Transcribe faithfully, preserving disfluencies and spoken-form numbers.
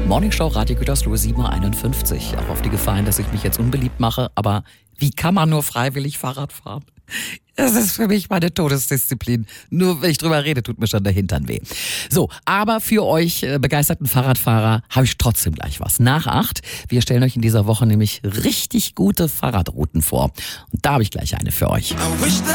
Morningshow Radio Gütersloh sieben Uhr einundfünfzig. Auch auf die Gefahr, dass ich mich jetzt unbeliebt mache. Aber wie kann man nur freiwillig Fahrrad fahren? Das ist für mich meine Todesdisziplin. Nur wenn ich drüber rede, tut mir schon der Hintern weh. So, aber für euch äh, begeisterten Fahrradfahrer habe ich trotzdem gleich was. Nach acht. Wir stellen euch in dieser Woche nämlich richtig gute Fahrradrouten vor. Und da habe ich gleich eine für euch.